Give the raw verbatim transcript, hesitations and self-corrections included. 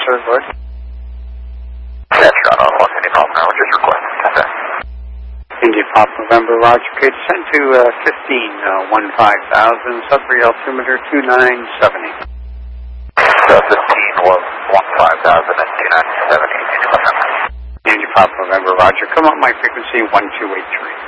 sir, go ahead. That's Scott on one fifty miles an hour, just requesting contact. India Pop November, Roger. Okay, descend to uh, fifteen, uh, one five thousand, Sudbury altimeter two nine seven zero. Uh, fifteen was one five thousand and two nine seven zero. India Pop November, Roger. Come up my frequency one two eight three.